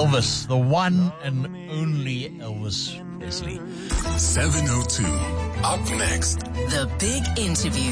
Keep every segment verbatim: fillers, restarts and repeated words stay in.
Elvis, the one and only Elvis Presley. seven oh two. Up next. The Big Interview.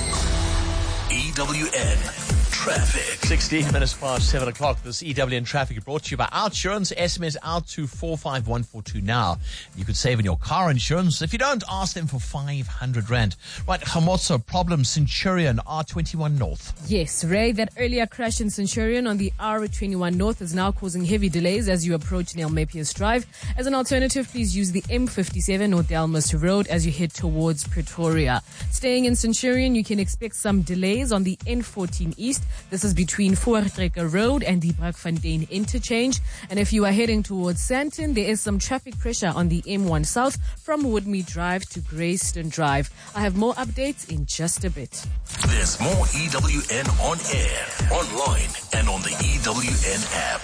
E W N Traffic. sixteen minutes past seven o'clock. This E W N Traffic brought to you by Outsurance. S M S out to four five one four two now. You could save on your car insurance. If you don't, ask them for five hundred rand. Right, Hamotso, problem, Centurion, R twenty-one North. Yes, Ray, that earlier crash in Centurion on the R twenty-one North is now causing heavy delays as you approach Neil Mapius Drive. As an alternative, please use the M fifty-seven or Delmas Road as you head towards Pretoria. Staying in Centurion, you can expect some delays on the N fourteen East. This is between Voortrekker Road and the Brakfontein interchange. And if you are heading towards Sandton, there is some traffic pressure on the M one South from Woodmead Drive to Greyston Drive. I have more updates in just a bit. There's more E W N on air, online, and on the E W N app.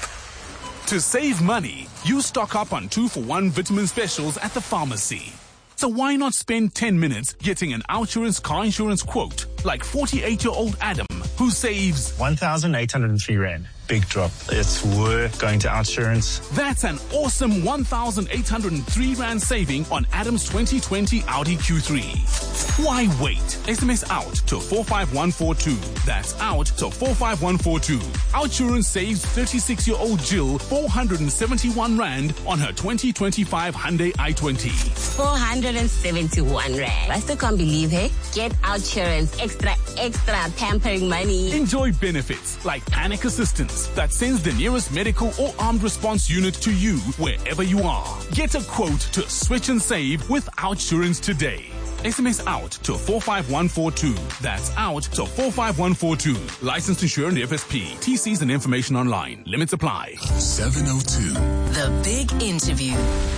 To save money, you stock up on two for one vitamin specials at the pharmacy. So why not spend ten minutes getting an Outsurance car insurance quote, like forty-eight-year-old Adam, who saves one thousand eight hundred three rand. Big drop. It's worth going to Outsurance. That's an awesome one thousand eight hundred three rand saving on Adam's twenty twenty Audi Q three. Why wait? S M S out to four five one four two. That's out to four five one four two. Outsurance saves thirty-six-year-old Jill four hundred seventy-one rand on her twenty twenty-five Hyundai i twenty. four hundred seventy-one rand. I still can't believe it. Get Outsurance extra, extra pampering money. Enjoy benefits like panic assistance that sends the nearest medical or armed response unit to you wherever you are. Get a quote to switch and save with Outsurance today. S M S out to four five one four two. That's out to four five one four two. Licensed insured F S P. T Cs and information online. Limits apply. seven oh two. The Big Interview.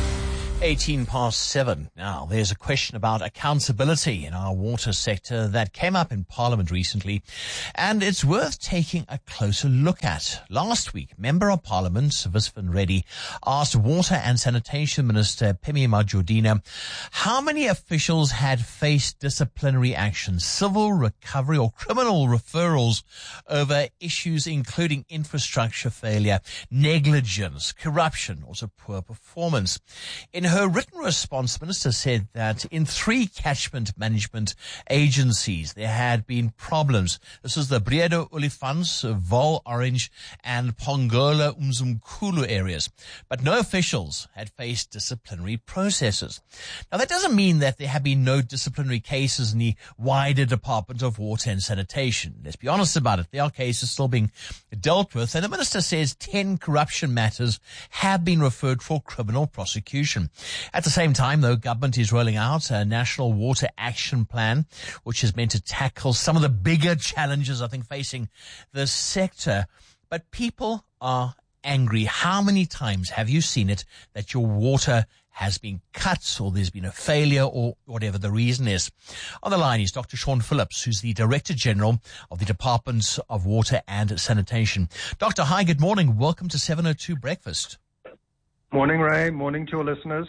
eighteen past seven. Now, there's a question about accountability in our water sector that came up in Parliament recently, and it's worth taking a closer look at. Last week, Member of Parliament, Visvan Reddy, asked Water and Sanitation Minister Phemi Majortina how many officials had faced disciplinary action, civil recovery or criminal referrals over issues including infrastructure failure, negligence, corruption, also poor performance. In her written response, the Minister said that in three catchment management agencies, there had been problems. This is the Breede Olifants, Vaal Orange, and Pongola Umzimkhulu areas. But no officials had faced disciplinary processes. Now, that doesn't mean that there have been no disciplinary cases in the wider Department of Water and Sanitation. Let's be honest about it. There are cases still being dealt with, and the Minister says ten corruption matters have been referred for criminal prosecution. At the same time, though, government is rolling out a National Water Action Plan, which is meant to tackle some of the bigger challenges, I think, facing the sector. But people are angry. How many times have you seen it that your water has been cut or there's been a failure or whatever the reason is? On the line is Doctor Sean Phillips, who's the Director General of the Department of Water and Sanitation. Doctor, hi, good morning. Welcome to seven oh two Breakfast. Morning, Ray. Morning to your listeners.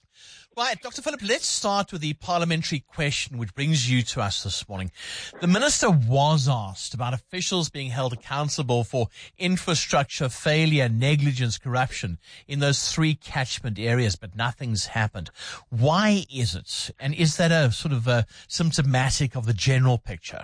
Right, Doctor Philip, let's start with the parliamentary question which brings you to us this morning. The Minister was asked about officials being held accountable for infrastructure failure, negligence, corruption in those three catchment areas, but nothing's happened. Why is it? And is that a sort of a symptomatic of the general picture?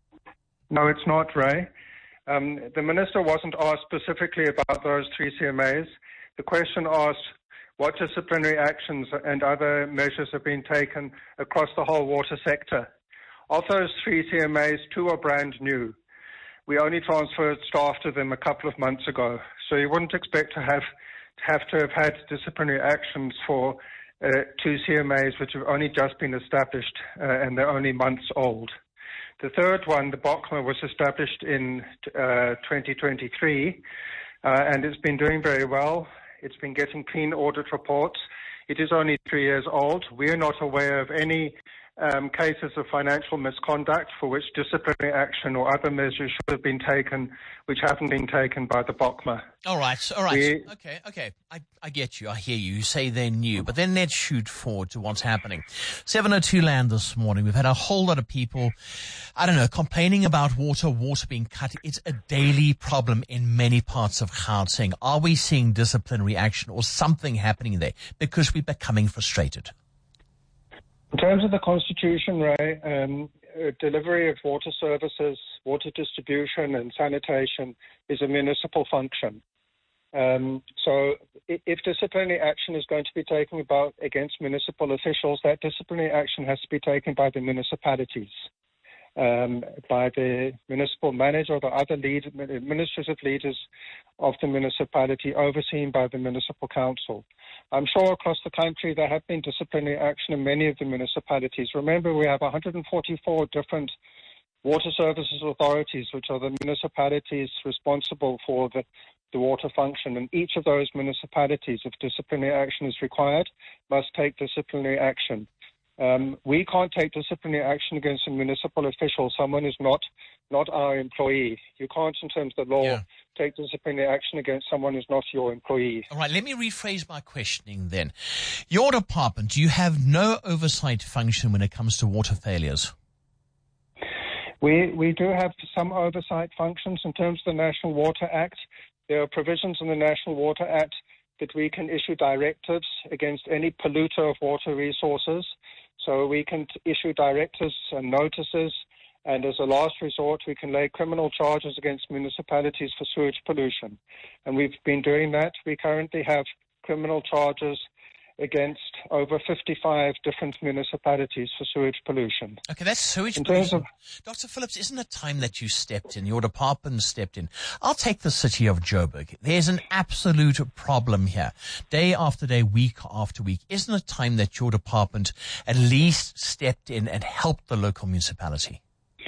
No, it's not, Ray. Um, the Minister wasn't asked specifically about those three C M As. The question asked what disciplinary actions and other measures have been taken across the whole water sector. Of those three C M As, two are brand new. We only transferred staff to them a couple of months ago, so you wouldn't expect to have have to have had disciplinary actions for uh, two C M As which have only just been established uh, and they're only months old. The third one, the Bochma, was established in uh, twenty twenty-three uh, and it's been doing very well. It's been getting clean audit reports. It is only three years old. We are not aware of any um, cases of financial misconduct for which disciplinary action or other measures should have been taken, which haven't been taken by the B O C M A. All right, all right. We, okay, okay. I, I get you. I hear you. You say they're new, but then let's shoot forward to what's happening. seven oh two Land this morning. We've had a whole lot of people, I don't know, complaining about water, water being cut. It's a daily problem in many parts of Gauteng. Are we seeing disciplinary action or something happening there because we're becoming frustrated? In terms of the Constitution, Ray, um, uh, delivery of water services, water distribution and sanitation is a municipal function. Um, so if, if disciplinary action is going to be taken about against municipal officials, that disciplinary action has to be taken by the municipalities, um, by the municipal manager or the other lead, administrative leaders of the municipality, overseen by the municipal council. I'm sure across the country there have been disciplinary action in many of the municipalities. Remember, we have one hundred forty-four different water services authorities, which are the municipalities responsible for the, the water function. And each of those municipalities, if disciplinary action is required, must take disciplinary action. Um, we can't take disciplinary action against a municipal official, someone who's not not our employee. You can't, in terms of the law, yeah. take disciplinary action against someone who's not your employee. All right, let me rephrase my questioning then. Your department, do you have no oversight function when it comes to water failures? We we do have some oversight functions in terms of the National Water Act. There are provisions in the National Water Act that we can issue directives against any polluter of water resources. So we can t- issue directives and notices, and as a last resort, we can lay criminal charges against municipalities for sewage pollution. And we've been doing that. We currently have criminal charges against over fifty-five different municipalities for sewage pollution. Okay, that's sewage in pollution. Of, Doctor Phillips, isn't it time that you stepped in, your department stepped in? I'll take the city of Joburg. There's an absolute problem here, day after day, week after week. Isn't it time that your department at least stepped in and helped the local municipality?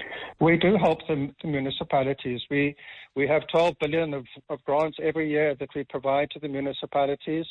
We do help the, the municipalities. We we have twelve billion of, of grants every year that we provide to the municipalities.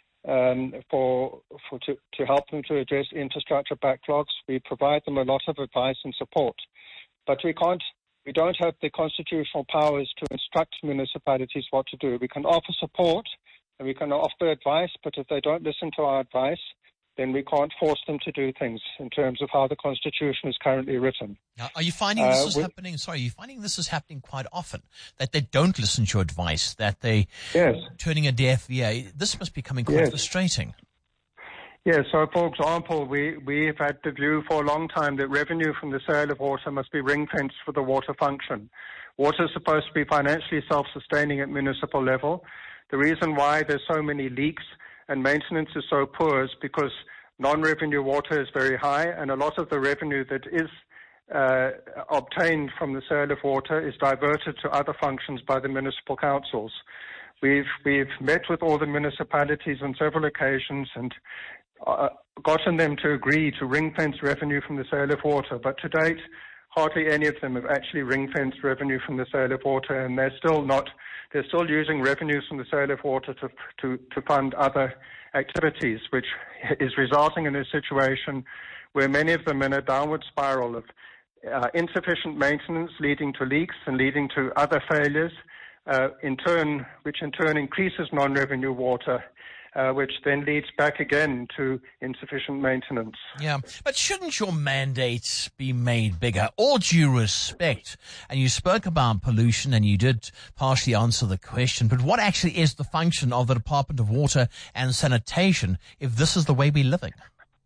Um, for, for to, to help them to address infrastructure backlogs. We provide them a lot of advice and support, but we can't. We don't have the constitutional powers to instruct municipalities what to do. We can offer support and we can offer advice, but if they don't listen to our advice, then we can't force them to do things in terms of how the Constitution is currently written. Now, are you finding this uh, is happening? Sorry, are you finding this is happening quite often? That they don't listen to your advice, that they yes. turning a deaf ear. This must be becoming quite yes. frustrating. Yes. So, for example, we we've had the view for a long time that revenue from the sale of water must be ring-fenced for the water function. Water is supposed to be financially self-sustaining at municipal level. The reason why there's so many leaks and maintenance is so poor is because non-revenue water is very high, and a lot of the revenue that is uh, obtained from the sale of water is diverted to other functions by the municipal councils. We've we've met with all the municipalities on several occasions and uh, gotten them to agree to ring-fence revenue from the sale of water, but to date, hardly any of them have actually ring-fenced revenue from the sale of water, and they're still not. They're still using revenues from the sale of water to to, to fund other activities, which is resulting in a situation where many of them are in a downward spiral of uh, insufficient maintenance leading to leaks and leading to other failures, uh, in turn, which in turn increases non-revenue water, uh, which then leads back again to insufficient maintenance. Yeah, but shouldn't your mandate be made bigger? All due respect, and you spoke about pollution and you did partially answer the question, but what actually is the function of the Department of Water and Sanitation if this is the way we're living?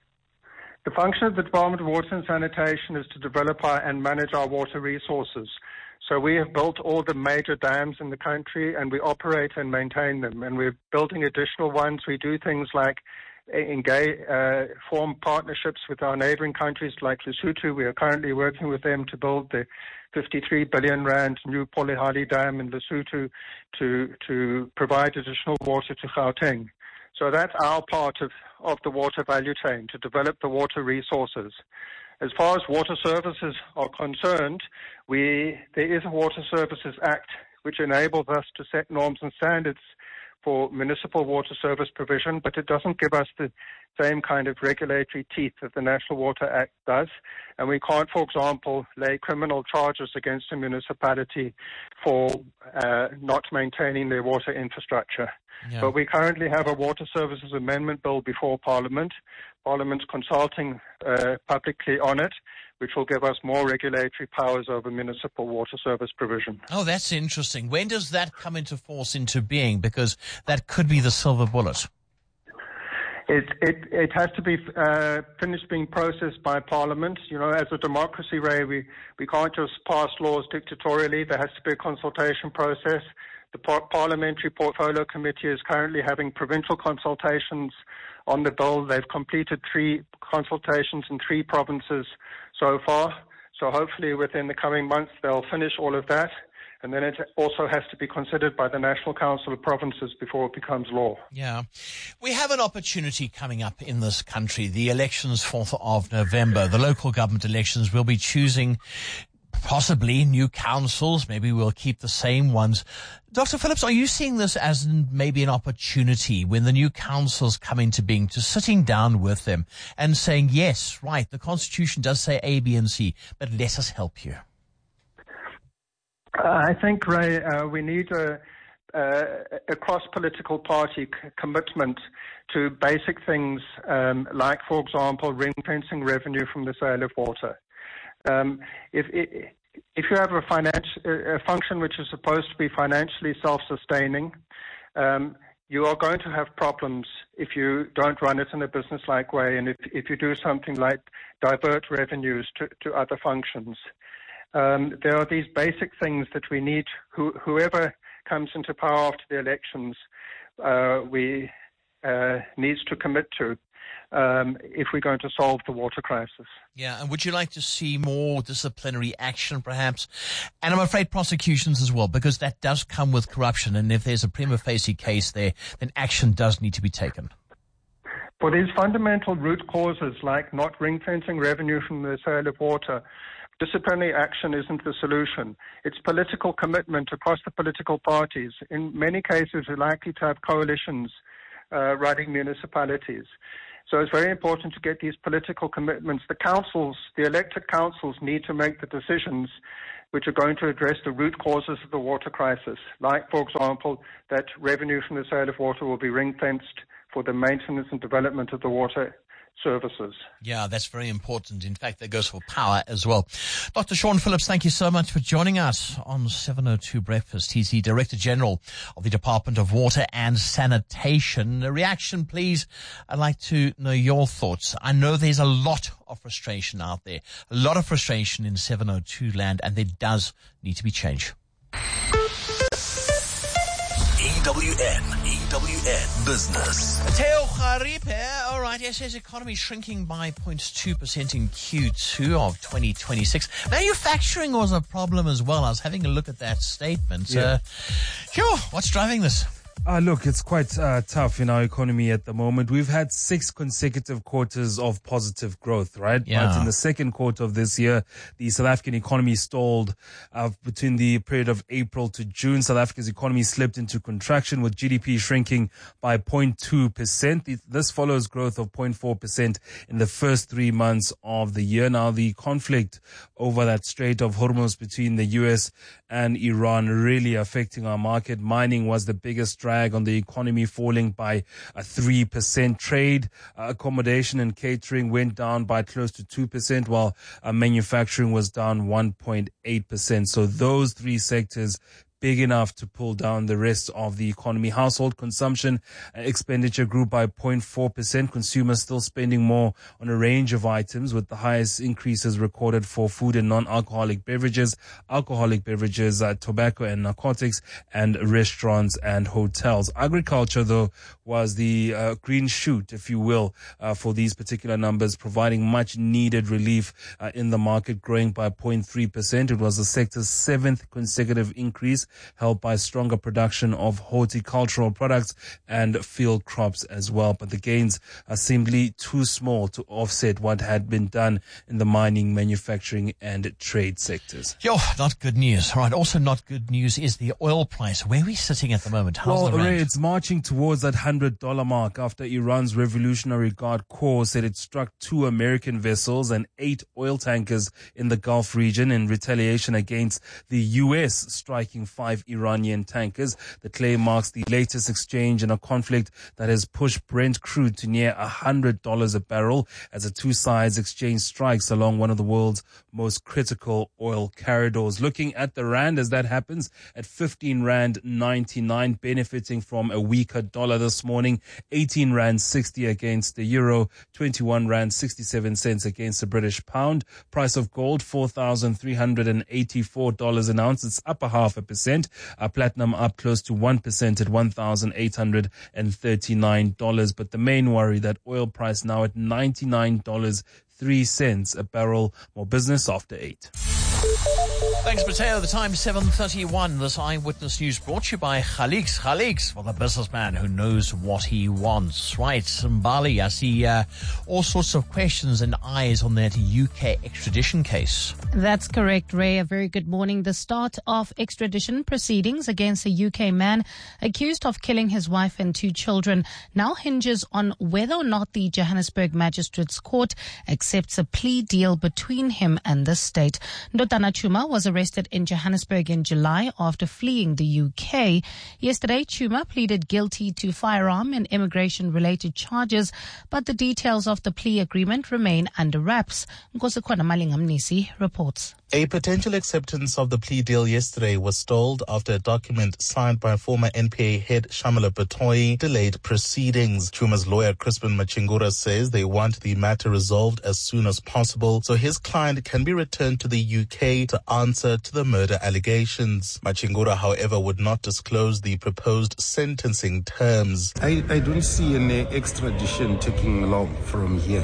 The function of the Department of Water and Sanitation is to develop our, and manage our water resources. So we have built all the major dams in the country and we operate and maintain them. And we're building additional ones. We do things like engage, uh, form partnerships with our neighboring countries like Lesotho. We are currently working with them to build the fifty-three billion rand new Polihali Dam in Lesotho to, to provide additional water to Gauteng. So that's our part of, of the water value chain, to develop the water resources. As far as water services are concerned, we there is a Water Services Act which enables us to set norms and standards for municipal water service provision, but it doesn't give us the same kind of regulatory teeth that the National Water Act does. And we can't, for example, lay criminal charges against a municipality for uh, not maintaining their water infrastructure. Yeah. But we currently have a Water Services Amendment Bill before Parliament. Parliament's consulting uh, publicly on it, which will give us more regulatory powers over municipal water service provision. Oh, that's interesting. When does that come into force, into being? Because that could be the silver bullet. It it it has to be uh, finished being processed by Parliament. You know, as a democracy, Ray, we, we can't just pass laws dictatorially. There has to be a consultation process. The par- Parliamentary Portfolio Committee is currently having provincial consultations on the bill. They've completed three consultations in three provinces so far. So hopefully within the coming months they'll finish all of that. And then it also has to be considered by the National Council of Provinces before it becomes law. Yeah. We have an opportunity coming up in this country. The elections, fourth of November, the local government elections. We'll be choosing possibly new councils. Maybe we'll keep the same ones. Doctor Phillips, are you seeing this as maybe an opportunity when the new councils come into being to sitting down with them and saying, yes, right, the Constitution does say A, B, and C, but let us help you? Uh, I think, Ray, uh, we need a, a, a cross-political party c- commitment to basic things um, like, for example, ring-fencing revenue from the sale of water. Um, if, if you have a, financi- a function which is supposed to be financially self-sustaining, um, you are going to have problems if you don't run it in a business-like way, and if, if you do something like divert revenues to, to other functions. Um, there are these basic things that we need, who, whoever comes into power after the elections, uh, we uh, needs to commit to. Um, if we're going to solve the water crisis. Yeah, and would you like to see more disciplinary action, perhaps? And I'm afraid prosecutions as well, because that does come with corruption, and if there's a prima facie case there, then action does need to be taken. For these fundamental root causes, like not ring-fencing revenue from the sale of water, disciplinary action isn't the solution. It's political commitment across the political parties. In many cases, we're likely to have coalitions uh, running municipalities. So it's very important to get these political commitments. The councils, the elected councils, need to make the decisions which are going to address the root causes of the water crisis. Like, for example, that revenue from the sale of water will be ring-fenced for the maintenance and development of the water services. Yeah, that's very important. In fact, that goes for power as well. Doctor Sean Phillips, thank you so much for joining us on seven oh two Breakfast. He's the Director General of the Department of Water and Sanitation. A reaction, please. I'd like to know your thoughts. I know there's a lot of frustration out there, a lot of frustration in seven oh two land, and there does need to be change. E W N, E W N Business. Theo Kharipe, all right, yes, his economy shrinking by zero point two percent in Q two of twenty twenty-six. Manufacturing was a problem as well. I was having a look at that statement. Yeah. Uh, sure, what's driving this? Uh, look, it's quite uh, tough in our economy at the moment. We've had six consecutive quarters of positive growth, right? Yeah. But in the second quarter of this year, the South African economy stalled uh, between the period of April to June. South Africa's economy slipped into contraction with G D P shrinking by zero point two percent. This follows growth of zero point four percent in the first three months of the year. Now, the conflict over that Strait of Hormuz between the U S and Iran really affecting our market. Mining was the biggest drag on the economy, falling by a three percent. Trade, uh, accommodation and catering went down by close to two percent, while uh, manufacturing was down one point eight percent. So those three sectors big enough to pull down the rest of the economy. Household consumption uh, expenditure grew by zero point four percent. Consumers still spending more on a range of items, with the highest increases recorded for food and non-alcoholic beverages, alcoholic beverages, uh, tobacco and narcotics, and restaurants and hotels. Agriculture, though, was the uh, green shoot, if you will, uh, for these particular numbers, providing much needed relief uh, in the market, growing by zero point three percent. It was the sector's seventh consecutive increase, helped by stronger production of horticultural products and field crops as well. But the gains are simply too small to offset what had been done in the mining, manufacturing and trade sectors. Yo, not good news. All right, also not good news is the oil price. Where are we sitting at the moment? How's well, the rand? Ray, it's marching towards that one hundred dollars mark after Iran's Revolutionary Guard Corps said it struck two American vessels and eight oil tankers in the Gulf region in retaliation against the U S striking five Iranian tankers. The claim marks the latest exchange in a conflict that has pushed Brent crude to near one hundred dollars a barrel as the two sides exchange strikes along one of the world's most critical oil corridors. Looking at the rand as that happens at fifteen rand ninety-nine, benefiting from a weaker dollar this morning, eighteen rand sixty against the euro, twenty-one rand sixty-seven cents against the British pound. Price of gold, four thousand three hundred eighty-four dollars an ounce. It's up a half a percent. Uh, platinum up close to one percent at one thousand eight hundred thirty-nine dollars. But the main worry, that oil price now at ninety-nine dollars and three cents a barrel. More business after eight. Thanks, Mateo. The time seven thirty-one. This Eyewitness News brought to you by Khalix. Khalix, for the businessman who knows what he wants. Right, Mbali, I see uh, all sorts of questions and eyes on that U K extradition case. That's correct, Ray. A very good morning. The start of extradition proceedings against a U K man accused of killing his wife and two children now hinges on whether or not the Johannesburg Magistrates Court accepts a plea deal between him and the state. Ndodana Chuma was arrested in Johannesburg in July after fleeing the U K. Yesterday, Chuma pleaded guilty to firearm and immigration-related charges, but the details of the plea agreement remain under wraps. Nkosikwana Malingamnisi reports. A potential acceptance of the plea deal yesterday was stalled after a document signed by former N P A head Shamila Batoyi delayed proceedings. Chuma's lawyer Crispin Machingura says they want the matter resolved as soon as possible so his client can be returned to the U K to answer to the murder allegations. Machingura, however, would not disclose the proposed sentencing terms. I, I don't see any extradition taking long from here.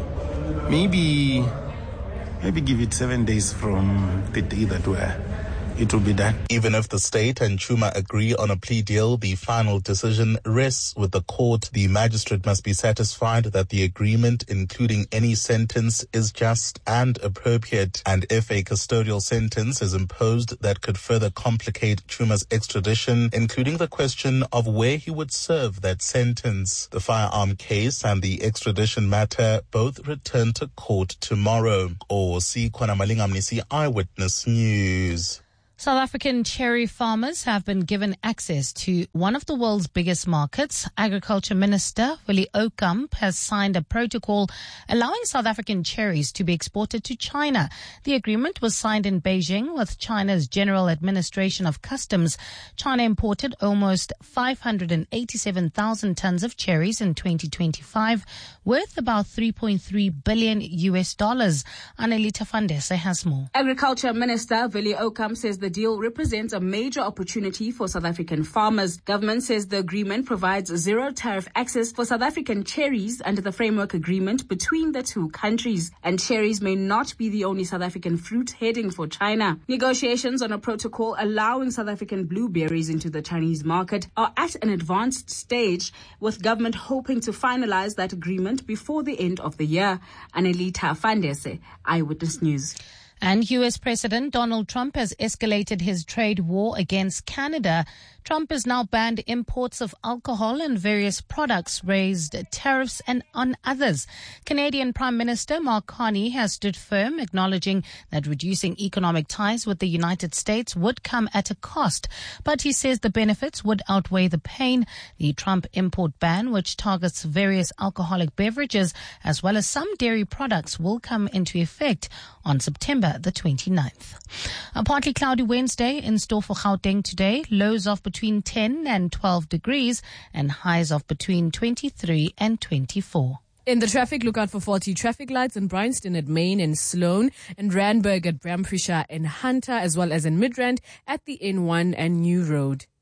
Maybe... Maybe give it seven days from the day that we're, it will be done. Even if the state and Chuma agree on a plea deal, the final decision rests with the court. The magistrate must be satisfied that the agreement, including any sentence, is just and appropriate. And if a custodial sentence is imposed that could further complicate Chuma's extradition, including the question of where he would serve that sentence. The firearm case and the extradition matter both return to court tomorrow. Or see Kwana Malingamnisi, Eyewitness News. South African cherry farmers have been given access to one of the world's biggest markets. Agriculture Minister Willie Okamp has signed a protocol allowing South African cherries to be exported to China. The agreement was signed in Beijing with China's General Administration of Customs. China imported almost five hundred eighty-seven thousand tons of cherries in twenty twenty-five, worth about three point three billion U S dollars. Annelita Fandese has more. Agriculture Minister Willie Okamp says the deal represents a major opportunity for South African farmers. Government says the agreement provides zero tariff access for South African cherries under the framework agreement between the two countries. And cherries may not be the only South African fruit heading for China. Negotiations on a protocol allowing South African blueberries into the Chinese market are at an advanced stage, with government hoping to finalize that agreement before the end of the year. Annelita Fandese, Eyewitness News. And U S President Donald Trump has escalated his trade war against Canada. Trump has now banned imports of alcohol and various products, raised tariffs and on others. Canadian Prime Minister Mark Carney has stood firm, acknowledging that reducing economic ties with the United States would come at a cost. But he says the benefits would outweigh the pain. The Trump import ban, which targets various alcoholic beverages as well as some dairy products, will come into effect on September the twenty-ninth. A partly cloudy Wednesday in store for Gauteng today. Lows of between ten and twelve degrees and highs of between twenty-three and twenty-four. In the traffic, look out for faulty traffic lights in Bryanston at Main and Sloane, and Randburg at Bramfrisha and Hunter, as well as in Midrand at the N one and New Road.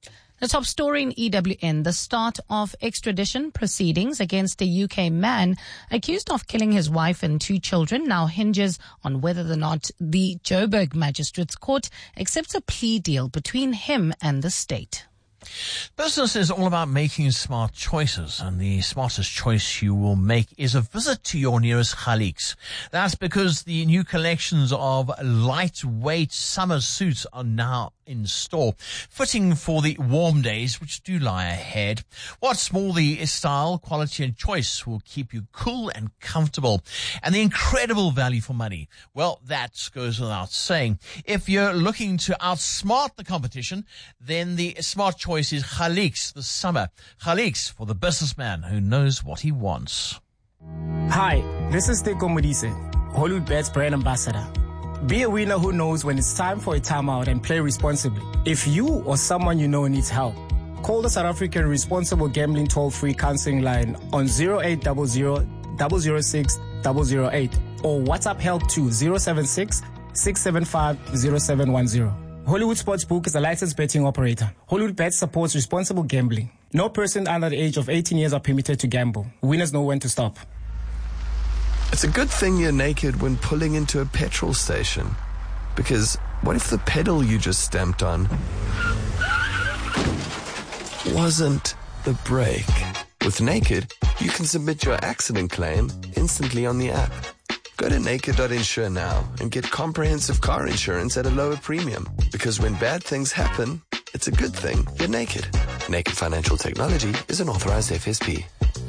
The top story in E W N, the start of extradition proceedings against a U K man accused of killing his wife and two children now hinges on whether or not the Joburg Magistrates Court accepts a plea deal between him and the state. Business is all about making smart choices, and the smartest choice you will make is a visit to your nearest Khaliks. That's because the new collections of lightweight summer suits are now in store, fitting for the warm days which do lie ahead. What's more, the style, quality and choice will keep you cool and comfortable, and the incredible value for money, well, that goes without saying. If you're looking to outsmart the competition, then the smart choice is Khaliks this summer. Khaliks for the businessman who knows what he wants. Hi, this is Teko Modise, Hollywood Bets brand ambassador. Be a winner who knows when it's time for a timeout and play responsibly. If you or someone you know needs help, call the South African Responsible Gambling Toll-Free Counseling Line on zero eight zero zero, zero zero six, zero zero eight or WhatsApp help to zero seven six, six seven five, zero seven one zero. Hollywood Sportsbook is a licensed betting operator. Hollywood Bets supports responsible gambling. No person under the age of eighteen years are permitted to gamble. Winners know when to stop. It's a good thing you're naked when pulling into a petrol station. Because what if the pedal you just stamped on wasn't the brake? With Naked, you can submit your accident claim instantly on the app. Go to naked dot insure now and get comprehensive car insurance at a lower premium. Because when bad things happen, it's a good thing you're naked. Naked Financial Technology is an authorized F S P.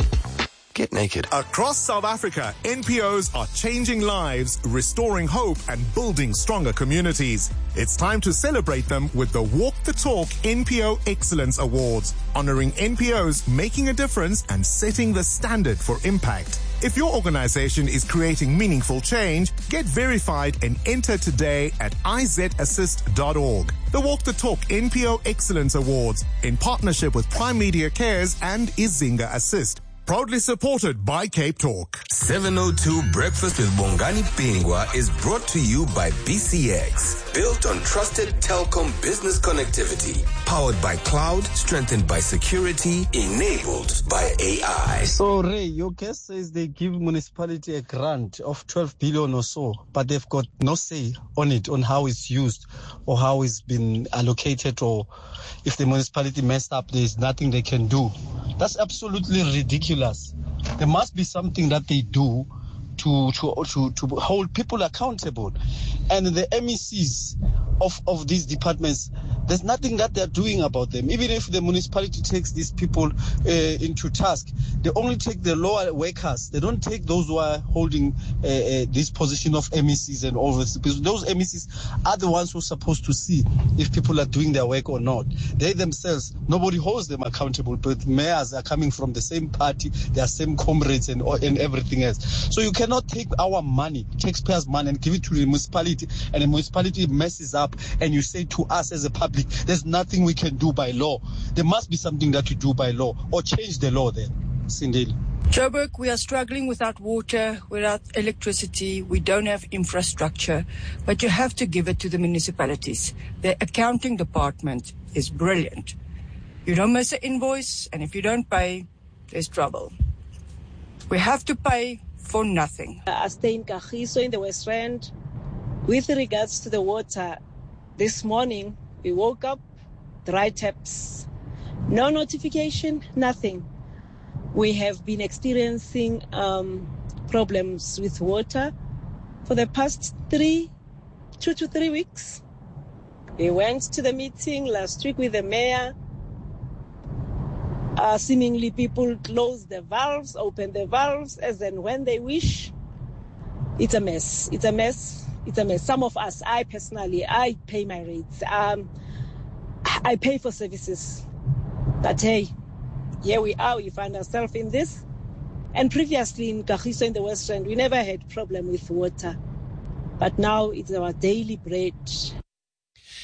Get naked. Across South Africa, N P Os are changing lives, restoring hope, and building stronger communities. It's time to celebrate them with the Walk the Talk N P O Excellence Awards, honoring N P Os making a difference and setting the standard for impact. If your organization is creating meaningful change, get verified and enter today at I Z assist dot org. The Walk the Talk N P O Excellence Awards, in partnership with Prime Media Cares and Izinga Assist. Proudly supported by Cape Talk. seven oh two Breakfast with Bongani Pingwa is brought to you by B C X. Built on trusted telecom business connectivity. Powered by cloud, strengthened by security, enabled by A I. So, Ray, your guest says they give municipality a grant of twelve billion or so, but they've got no say on it, on how it's used or how it's been allocated, or if the municipality messed up, there's nothing they can do. That's absolutely ridiculous. There must be something that they do to to to, to hold people accountable. And the M E Cs of, of these departments, there's nothing that they're doing about them. Even if the municipality takes these people uh, into task, they only take the lower workers. They don't take those who are holding uh, uh, this position of M E Cs and all this. Because those M E Cs are the ones who are supposed to see if people are doing their work or not. They themselves, nobody holds them accountable, but mayors are coming from the same party, their same comrades and, and everything else. So you cannot take our money, taxpayers' money, and give it to the municipality, and the municipality messes up, and you say to us as a public, there's nothing we can do by law. There must be something that you do by law, or change the law then. Sindeli. Joburg, we are struggling without water, without electricity. We don't have infrastructure, but you have to give it to the municipalities. The accounting department is brilliant. You don't miss an invoice, and if you don't pay, there's trouble. We have to pay for nothing. I stay in Kagiso in the West Rand. With regards to the water, this morning we woke up, dry taps, no notification, nothing. We have been experiencing um, problems with water for the past three, two to three weeks. We went to the meeting last week with the mayor. Uh, seemingly people close the valves, open the valves as and when they wish. It's a mess. It's a mess. It's a mess. Some of us, I personally, I pay my rates. Um, I pay for services. But hey, here we are. We find ourselves in this. And previously in Kagiso in the West Rand, we never had problem with water. But now it's our daily bread.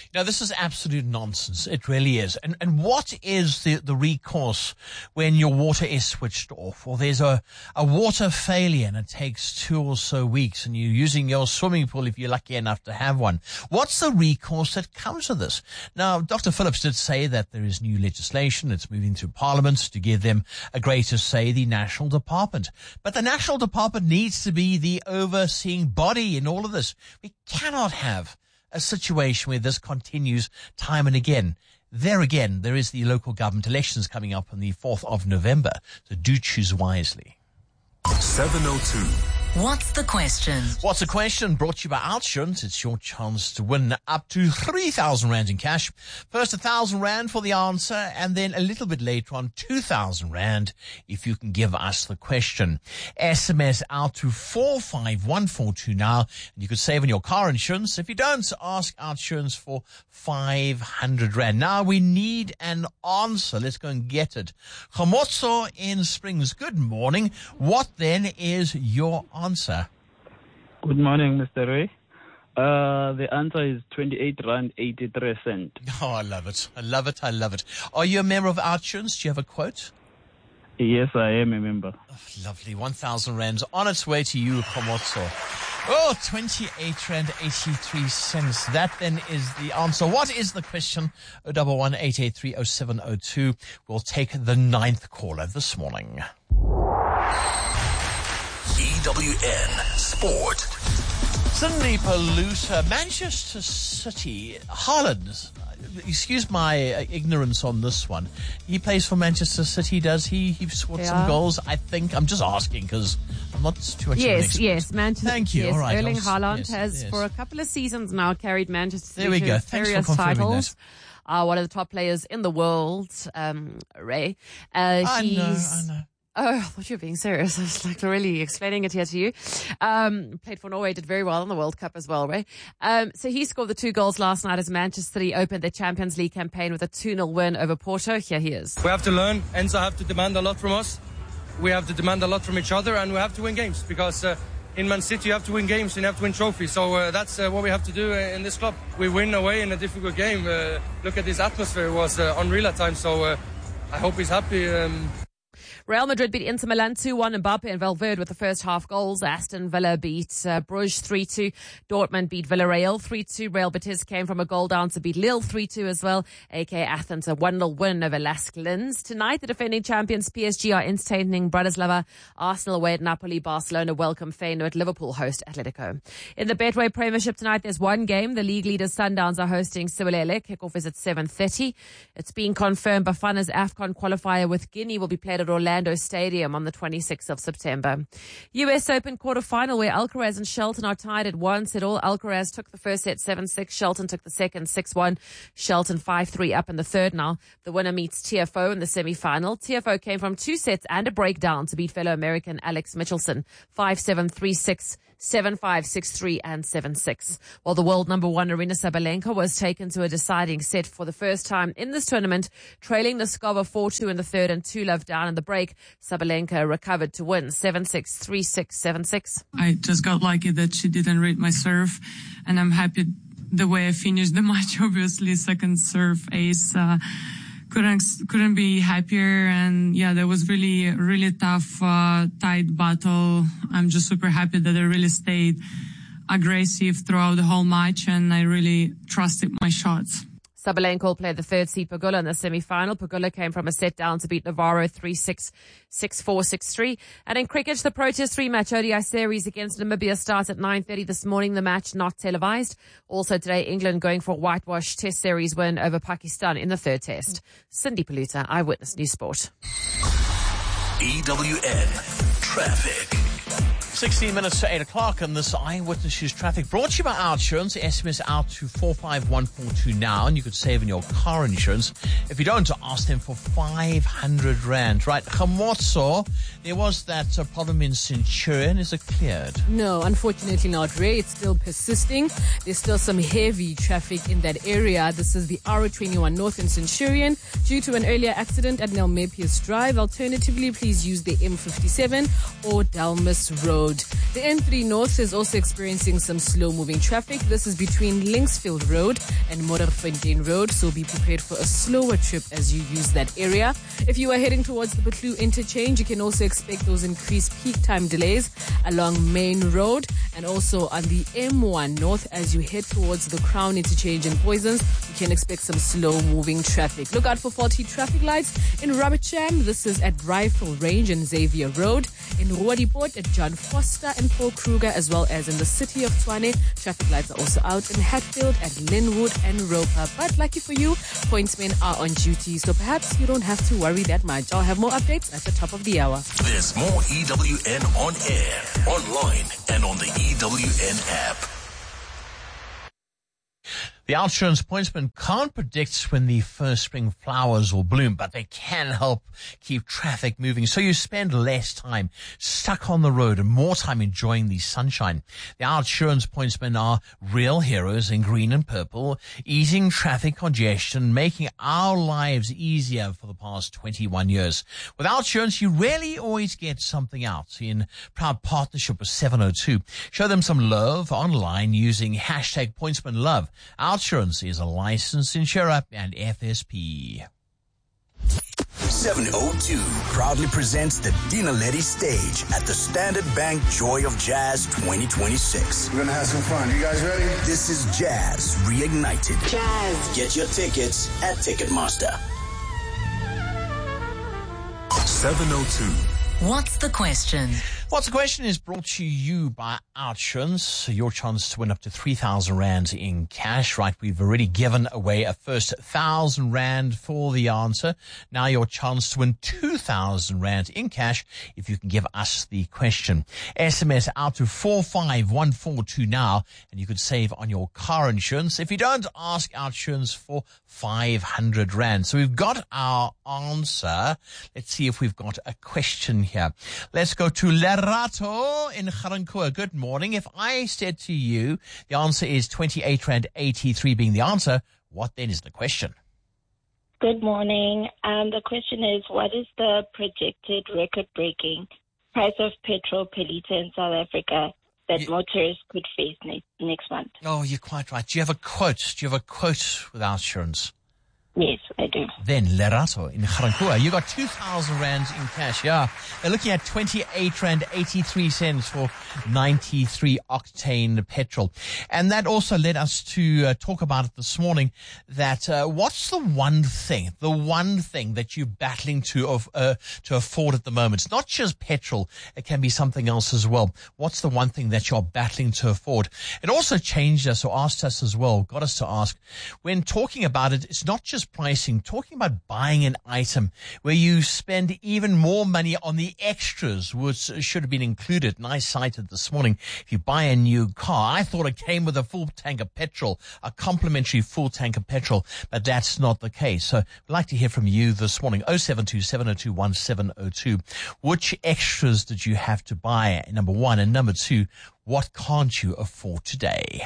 Now, this is absolute nonsense. It really is. And and what is the, the recourse when your water is switched off, or there's a, a water failure and it takes two or so weeks and you're using your swimming pool if you're lucky enough to have one? What's the recourse that comes with this? Now, Doctor Phillips did say that there is new legislation. It's moving through Parliament to give them a greater say, the National Department. But the National Department needs to be the overseeing body in all of this. We cannot have a situation where this continues time and again. There again, there is the local government elections coming up on the fourth of November, so do choose wisely. seven oh two. What's the question? What's the question? Brought to you by Outsurance. It's your chance to win up to three thousand rand in cash. First one thousand rand for the answer, and then a little bit later on two thousand rand if you can give us the question. S M S out to four five one four two now, and you could save on your car insurance. If you don't, ask Outsurance for five hundred rand. Now we need an answer. Let's go and get it. Khomotso in Springs, good morning. What then is your answer? Answer. Good morning, Mister Ray. Uh, the answer is twenty-eight rand eighty-three cent. Oh, I love it. I love it. I love it. Are you a member of Outsurance? Do you have a quote? Yes, I am a member. Oh, lovely. one thousand rands on its way to you, Khomotso. Oh, twenty-eight rand eighty-three cents. That then is the answer. What is the question? oh one one, eight eight three, oh seven oh two. We'll take the ninth caller this morning. E W N Sport. Sydney Palooza, Manchester City, Haaland. Excuse my uh, ignorance on this one. He plays for Manchester City, does he? He scored Yeah. some goals, I think. I'm just asking because I'm not too much of an Yes, expert. yes, Manchester. Thank you. Yes, All right. Erling I was- Haaland yes, has, yes. for a couple of seasons now, carried Manchester City There we to go. Thanks for various confirming titles. that. Uh, one of the top players in the world, um, Ray. Uh, I know, he's, I know. Oh, I thought you were being serious. I was like really explaining it here to you. Um, played for Norway, did very well in the World Cup as well, Ray. Um, so he scored the two goals last night as Manchester City opened their Champions League campaign with a two nil win over Porto. Here he is. We have to learn. Enzo have to demand a lot from us. We have to demand a lot from each other, and we have to win games because uh, in Man City you have to win games and you have to win trophies. So uh, that's uh, what we have to do uh, in this club. We win away in a difficult game. Uh, look at this atmosphere. It was uh, unreal at times. So uh, I hope he's happy. Um, Real Madrid beat Inter Milan two one. Mbappe and Valverde with the first half goals. Aston Villa beat uh, Bruges three two. Dortmund beat Villarreal three two. Real Betis came from a goal down to beat Lille three two as well. A K Athens a one nil win over Lask Linz. Tonight, the defending champions P S G are entertaining Bratislava. Arsenal away at Napoli. Barcelona welcome Feyenoord. Liverpool host Atletico. In the Betway Premiership tonight, there's one game. The league leaders Sundowns are hosting Siwelele. Kickoff is at seven thirty. It's been confirmed Bafana's AFCON qualifier with Guinea will be played at Orlando Stadium on the twenty-sixth of September. U S Open quarterfinal where Alcaraz and Shelton are tied at one set all. Alcaraz took the first set seven six. Shelton took the second six one. Shelton five three up in the third now. The winner meets T F O in the semi-final. T F O came from two sets and a breakdown to beat fellow American Alex Michelson five seven, three six, seven five, six three and seven six. While the world number one Arina Sabalenka was taken to a deciding set for the first time in this tournament, trailing Noskova four two in the third and two love down in the break. Sabalenka recovered to win seven six, three six, seven six. I just got lucky that she didn't read my serve, and I'm happy the way I finished the match. Obviously, second serve ace. Uh, couldn't couldn't be happier, and yeah, that was really really tough, uh, tight battle. I'm just super happy that I really stayed aggressive throughout the whole match, and I really trusted my shots. Sabalenka will play the third seed Pagula in the semi-final. Pagula came from a set down to beat Navarro three six, six four, six three. And in cricket, the Proteas three-match O D I series against Namibia starts at nine thirty this morning. The match not televised. Also today, England going for a whitewash test series win over Pakistan in the third test. Cindy Palooza, Eyewitness News Sport. E W N Traffic. sixteen minutes to eight o'clock, and this Eyewitness News Traffic brought to you by Outsurance. S M S out to four five one four two now, and you could save on your car insurance. If you don't, ask them for five hundred rand. Right, Khomotso, there was that uh, problem in Centurion. Is it cleared? No, unfortunately not, Ray. It's still persisting. There's still some heavy traffic in that area. This is the R twenty-one North in Centurion due to an earlier accident at Nelmepius Drive. Alternatively, please use the M fifty-seven or Dalmas Road. Road. The N three North is also experiencing some slow-moving traffic. This is between Linksfield Road and Modderfontein Road, so be prepared for a slower trip as you use that area. If you are heading towards the Butlu interchange, you can also expect those increased peak time delays along Main Road and also on the M one North as you head towards the Crown interchange in Poisons. You can expect some slow-moving traffic. Look out for faulty traffic lights in Robertsham. This is at Rifle Range and Xavier Road. In Ruadiport at John Foster and Paul Kruger, as well as in the city of Tshwane. Traffic lights are also out in Hatfield, at Linwood and Roper. But lucky for you, pointsmen are on duty, so perhaps you don't have to worry that much. I'll have more updates at the top of the hour. There's more E W N on air, online, and on the E W N app. The OUTsurance pointsmen can't predict when the first spring flowers will bloom, but they can help keep traffic moving. So you spend less time stuck on the road and more time enjoying the sunshine. The OUTsurance pointsmen are real heroes in green and purple, easing traffic congestion, making our lives easier for the past twenty-one years. With OUTsurance, you really always get something out. In proud partnership with seven oh two, show them some love online using hashtag pointsmanlove. OUTsurance is a licensed insurer and F S P. seven oh two proudly presents the Dina Letty stage at the Standard Bank Joy of Jazz twenty twenty-six. We're going to have some fun. You guys ready? This is Jazz Reignited. Jazz. Get your tickets at Ticketmaster. seven oh two. What's the question? What's the question is brought to you by OUTsurance. Your chance to win up to three thousand rand in cash. Right, we've already given away a first one thousand rand for the answer. Now your chance to win two thousand rand in cash if you can give us the question. S M S out to four five one four two now and you could save on your car insurance. If you don't, ask OUTsurance for five hundred rand. So we've got our answer. Let's see if we've got a question here. Let's go to Lerato in Ga-Rankuwa. Good morning. If I said to you the answer is twenty-eight rand eighty-three being the answer, what then is the question? Good morning. Um, the question is, what is the projected record-breaking price of petrol per litre in South Africa that you, motorists could face ne- next month? Oh, you're quite right. Do you have a quote? Do you have a quote with OUTsurance? Yes, I do. Then Lerato in Ga-Rankuwa, you got two thousand rand in cash. Yeah, they're looking at twenty-eight rand eighty-three cents for ninety-three octane petrol. And that also led us to uh, talk about it this morning, that uh, what's the one thing, the one thing that you're battling to of, uh, to afford at the moment? It's not just petrol. It can be something else as well. What's the one thing that you're battling to afford? It also changed us or asked us as well, got us to ask, when talking about it, it's not just pricing, talking about buying an item where you spend even more money on the extras, which should have been included. And I cited this morning, if you buy a new car, I thought it came with a full tank of petrol, a complimentary full tank of petrol, but that's not the case. So I'd like to hear from you this morning. oh seven two, seven oh two, one seven oh two. Which extras did you have to buy? Number one. And number two, what can't you afford today?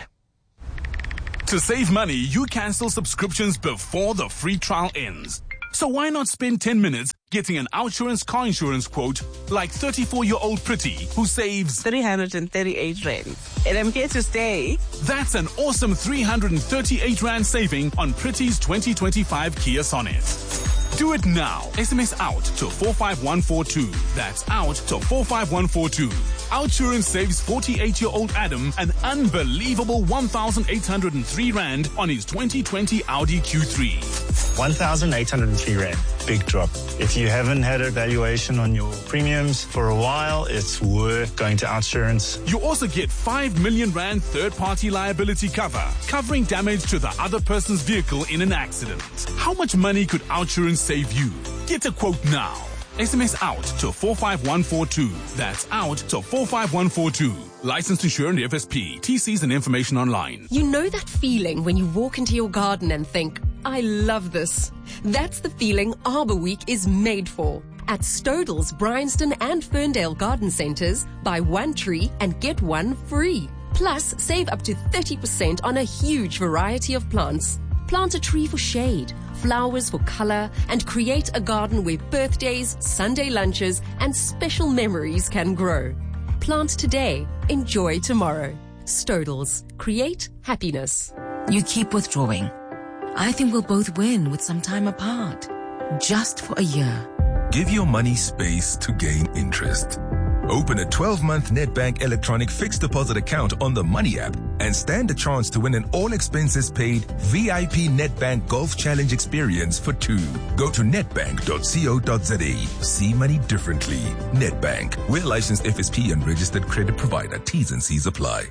To save money, you cancel subscriptions before the free trial ends. So why not spend ten minutes getting an OUTsurance car insurance quote like thirty-four-year-old Pretty, who saves three hundred thirty-eight rand. And I'm here to stay. That's an awesome three hundred thirty-eight rand saving on Pretty's twenty twenty-five Kia Sonet. Do it now. S M S out to four five one four two. That's out to four five one four two. OUTsurance saves forty-eight-year-old Adam an unbelievable one thousand eight hundred three rand on his twenty twenty Audi Q three. one thousand eight hundred three rand. Big drop. If you haven't had a valuation on your premiums for a while, it's worth going to OUTsurance. You also get five million rand third-party liability cover, covering damage to the other person's vehicle in an accident. How much money could OUTsurance save you? Get a quote now. S M S out to four five one four two. That's out to four five one four two. Licensed insurer and F S P. T Cs and information online. You know that feeling when you walk into your garden and think, I love this. That's the feeling Arbor Week is made for. At Stodels, Bryanston and Ferndale garden centres, buy one tree and get one free. Plus, save up to thirty percent on a huge variety of plants. Plant a tree for shade, flowers for colour, and create a garden where birthdays, Sunday lunches, and special memories can grow. Plant today, enjoy tomorrow. Stodels, create happiness. You keep withdrawing. I think we'll both win with some time apart. Just for a year. Give your money space to gain interest. Open a twelve-month Nedbank electronic fixed deposit account on the Money app and stand a chance to win an all-expenses-paid V I P Nedbank Golf Challenge experience for two. Go to nedbank dot co dot za. See money differently. Nedbank. We're licensed F S P and registered credit provider. T's and C's apply.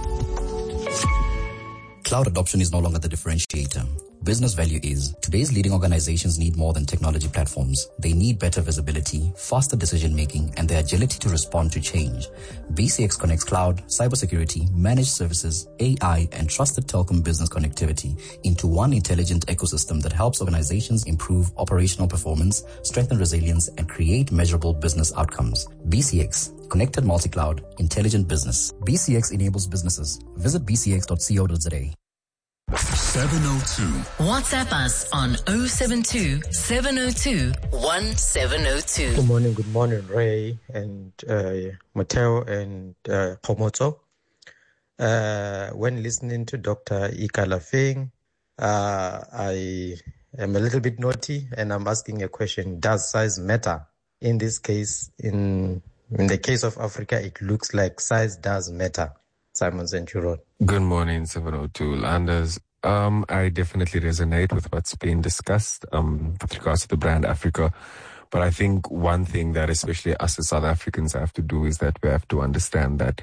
Cloud adoption is no longer the differentiator. Business value is. Today's leading organizations need more than technology platforms. They need better visibility, faster decision-making, and the agility to respond to change. B C X connects cloud, cybersecurity, managed services, A I, and trusted telecom business connectivity into one intelligent ecosystem that helps organizations improve operational performance, strengthen resilience, and create measurable business outcomes. B C X. Connected multi-cloud, intelligent business. B C X enables businesses. Visit b c x dot co dot za. seven oh two. WhatsApp us on oh seven two, seven oh two, one seven oh two. Good morning, good morning, Ray and uh, Mateo and uh, Komoto. Uh, when listening to Doctor Ikalafing, uh, I am a little bit naughty and I'm asking a question. Does size matter? In this case, in in the case of Africa, it looks like size does matter. Simon Centurion. Good morning, seven oh two Landers. Um, I definitely resonate with what's being discussed um, with regards to the brand Africa. But I think one thing that especially us as South Africans have to do is that we have to understand that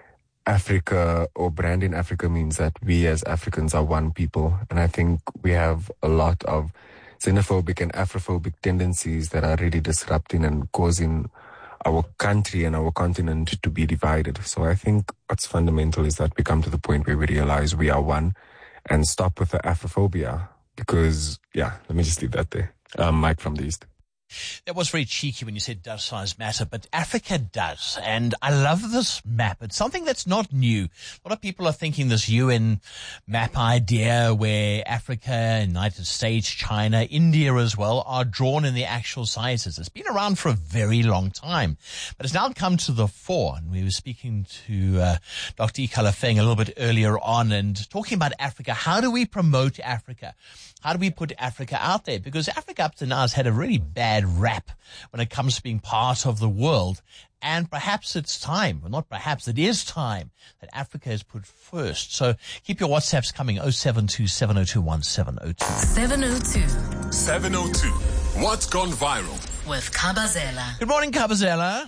Africa or branding Africa means that we as Africans are one people. And I think we have a lot of xenophobic and Afrophobic tendencies that are really disrupting and causing our country and our continent to be divided. So I think what's fundamental is that we come to the point where we realize we are one and stop with the Afrophobia. Because, yeah, let me just leave that there. Um, Mike from the East. That was very cheeky when you said does size matter, but Africa does. And I love this map. It's something that's not new. A lot of people are thinking this U N map idea where Africa, United States, China, India as well are drawn in the actual sizes. It's been around for a very long time, but it's now come to the fore. And we were speaking to uh, Doctor Ikalafeng a little bit earlier on and talking about Africa. How do we promote Africa? How do we put Africa out there? Because Africa up to now has had a really bad rap when it comes to being part of the world. And perhaps it's time, well, not perhaps, it is time that Africa is put first. So keep your WhatsApps coming, oh seven two, seven oh two, one seven oh two. seven oh two. seven oh two. What's gone viral? With Kabazela. Good morning, Kabazela.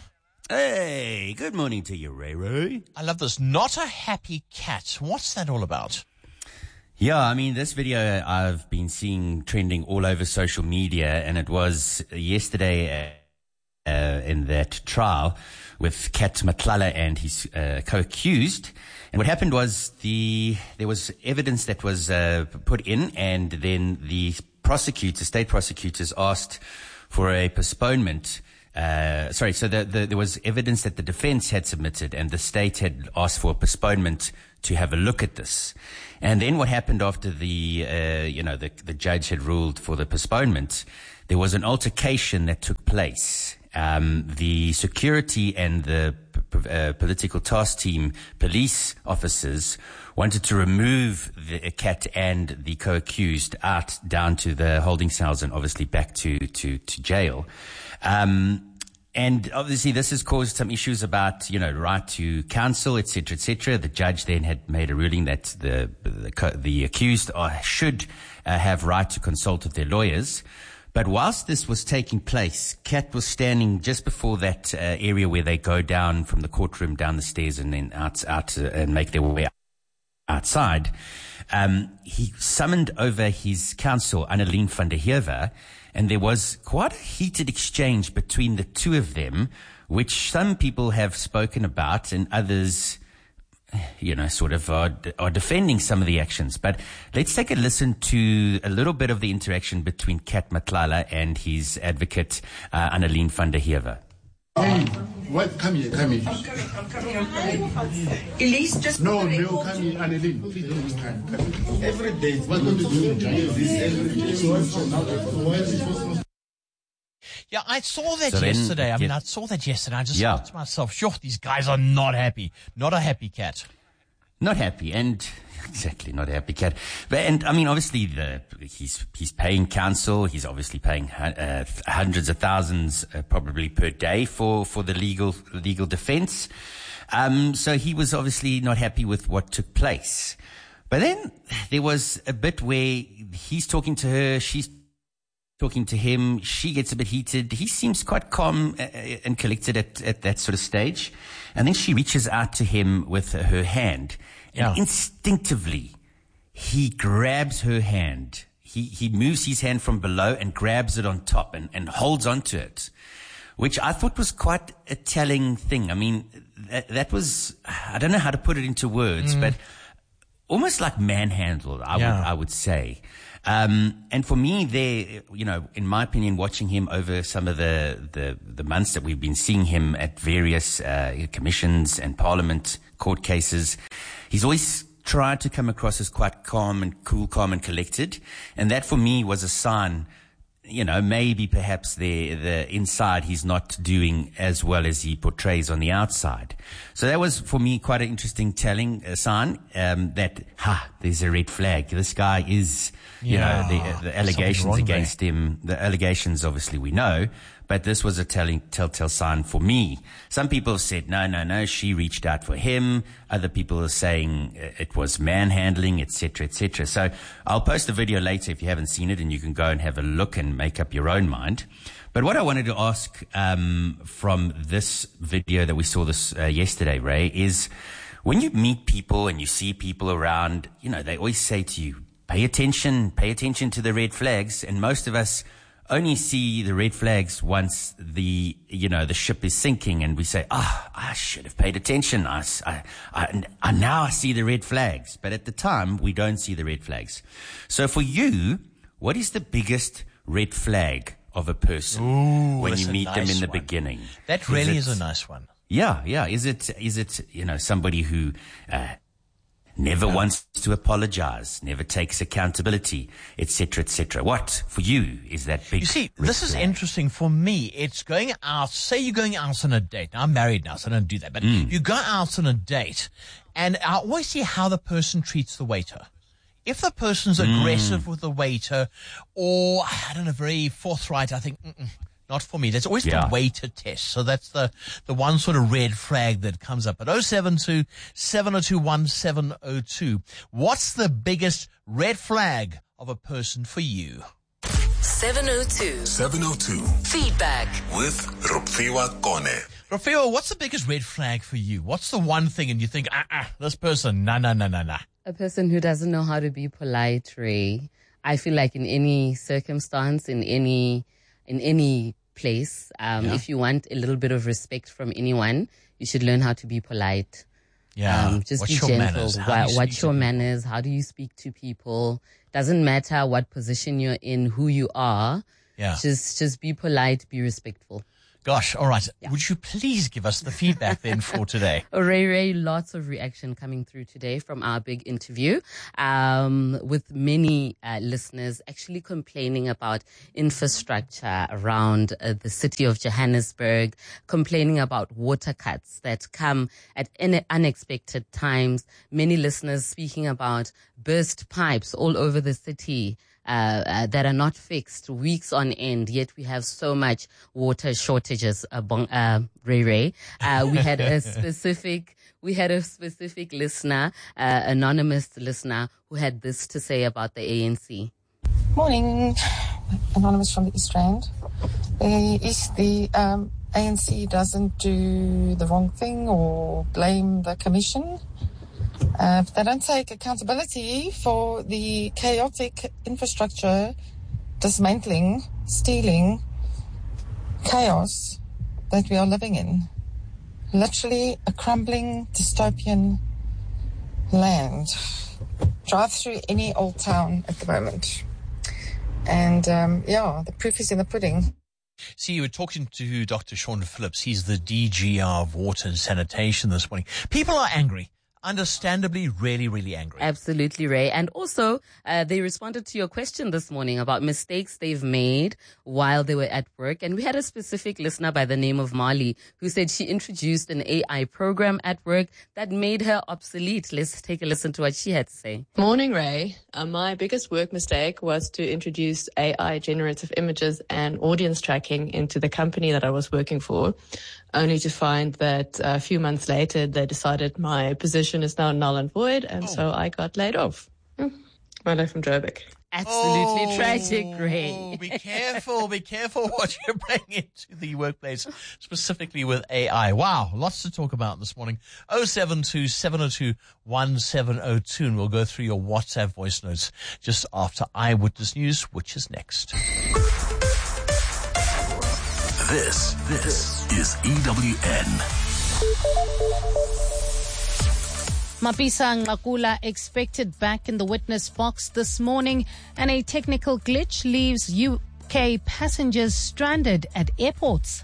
Hey, good morning to you, Ray Ray. I love this. Not a happy cat. What's that all about? Yeah, I mean, this video I've been seeing trending all over social media, and it was yesterday uh, uh, in that trial with Kat Matlala and his uh, co-accused. And what happened was the there was evidence that was uh, put in, and then the prosecutors, state prosecutors, asked for a postponement. Uh, sorry, so the, the, there was evidence that the defense had submitted, and the state had asked for a postponement to have a look at this. And then what happened after the, uh, you know, the, the judge had ruled for the postponement, there was an altercation that took place. Um, the security and the uh, political task team police officers wanted to remove the cat and the co-accused out down to the holding cells and obviously back to, to, to jail. Um, And obviously this has caused some issues about, you know, right to counsel, et cetera, et cetera. The judge then had made a ruling that the the, the accused are, should uh, have right to consult with their lawyers. But whilst this was taking place, Kat was standing just before that uh, area where they go down from the courtroom, down the stairs, and then out, out uh, and make their way outside. Um, he summoned over his counsel, Annelien van der Heever, and there was quite a heated exchange between the two of them, which some people have spoken about and others, you know, sort of are, are defending some of the actions. But let's take a listen to a little bit of the interaction between Kat Matlala and his advocate, uh, Annelien van der Heever. Hey, what? Come here, come here. I'm coming, I'm coming. Elise, just... No, no, come here, Annelien. Please don't waste time. Come here. Every day, what don't you do? This every day. Yeah, I saw that So then- yesterday. I mean, yeah. I saw that yesterday. I just Yeah. thought to myself, sure, these guys are not happy. Not a happy cat. Not happy, and exactly not a happy cat. But and I mean, obviously, the he's he's paying counsel. He's obviously paying uh, hundreds of thousands, uh, probably per day, for for the legal legal defense. Um, so he was obviously not happy with what took place. But then there was a bit where he's talking to her, she's talking to him. She gets a bit heated. He seems quite calm uh, and collected at, at that sort of stage. And then she reaches out to him with her hand. And Yeah. instinctively, he grabs her hand. He, he moves his hand from below and grabs it on top and, and holds onto it, which I thought was quite a telling thing. I mean, that, that was, I don't know how to put it into words, Mm. but almost like manhandled, I Yeah. would, I would say. Um, and for me, there, you know, in my opinion, watching him over some of the, the, the months that we've been seeing him at various, uh, commissions and parliament court cases, he's always tried to come across as quite calm and cool, calm and collected. And that for me was a sign, you know, maybe perhaps the, the inside he's not doing as well as he portrays on the outside. So that was for me quite an interesting telling uh, sign, um, that, ha, there's a red flag. This guy is, you Yeah. know, the, the allegations wrong against him, the allegations obviously we know, but this was a telling, telltale sign for me. Some people have said, no, no, no, she reached out for him. Other people are saying it was manhandling, et cetera, et cetera. So I'll post a video later if you haven't seen it, and you can go and have a look and make up your own mind. But what I wanted to ask um, from this video that we saw this uh, yesterday, Ray, is when you meet people and you see people around, you know, they always say to you, pay attention, pay attention to the red flags. And most of us only see the red flags once the, you know, the ship is sinking and we say, ah, oh, I should have paid attention. I, I, I, I, now I see the red flags. But at the time, we don't see the red flags. So for you, what is the biggest red flag of a person Ooh, when that's you a meet them nice in the one. beginning? That really it- is a nice one. Yeah, yeah. Is it, is it, you know, somebody who, uh, never wants to apologize, never takes accountability, et cetera, et cetera? What, for you, is that big? You see, red this is flag? interesting for me. It's going out, say you're going out on a date. Now, I'm married now, so I don't do that. But you go out on a date, and I always see how the person treats the waiter. If the person's aggressive with the waiter, or, I don't know, very forthright, I think, mm-mm, not for me. That's always Yeah. the waiter test. So that's the, the one sort of red flag that comes up. At oh seven two, seven oh two, one seven oh two. What's the biggest red flag of a person for you? seven oh two. seven oh two. Feedback. With Rupfiwa Kone. Rafael, what's the biggest red flag for you? What's the one thing and you think, ah, ah, this person, nah, nah, nah, nah, nah. A person who doesn't know how to be polite, Ray. I feel like in any circumstance, in any, in any place, um, Yeah. if you want a little bit of respect from anyone, you should learn how to be polite. Yeah. Um, just What's be your gentle. manners? How do Wha- you speak What's to your people? manners? How do you speak to people? Doesn't matter what position you're in, who you are. Yeah. Just, just be polite, be respectful. Gosh, all right. Would you please give us the feedback then for today? Ray Ray, lots of reaction coming through today from our big interview, um, with many uh, listeners actually complaining about infrastructure around uh, the city of Johannesburg, complaining about water cuts that come at in- unexpected times. Many listeners speaking about burst pipes all over the city. Uh, uh, that are not fixed weeks on end, yet we have so much water shortages. Uh, bon, uh, Ray Ray, uh, we had a specific, we had a specific listener, uh, anonymous listener, who had this to say about the A N C. Morning, anonymous from the East Rand. The East, the um, A N C doesn't do the wrong thing or blame the commission. Uh, they don't take accountability for the chaotic infrastructure, dismantling, stealing, chaos that we are living in. Literally a crumbling dystopian land. Drive through any old town at the moment. And, um, yeah, the proof is in the pudding. See, you were talking to Doctor Sean Phillips. He's the D G of Water and Sanitation this morning. People are angry. understandably really, really angry. Absolutely, Ray. And also, uh, they responded to your question this morning about mistakes they've made while they were at work. And we had a specific listener by the name of Marley who said she introduced an A I program at work that made her obsolete. Let's take a listen to what she had to say. Morning, Ray. Uh, my biggest work mistake was to introduce A I generative images and audience tracking into the company that I was working for, only to find that a few months later they decided my position is now null and void, and oh. so I got laid off. My life from Joburg. Absolutely oh, tragic, Ray. Be careful, be careful what you bring into the workplace, specifically with A I. Wow, lots to talk about this morning. oh seven two, seven oh two, one seven oh two, and we'll go through your WhatsApp voice notes just after Eyewitness News, which is next. This, this is E W N. Mapisa Nqakula expected back in the witness box this morning, and a technical glitch leaves U K passengers stranded at airports.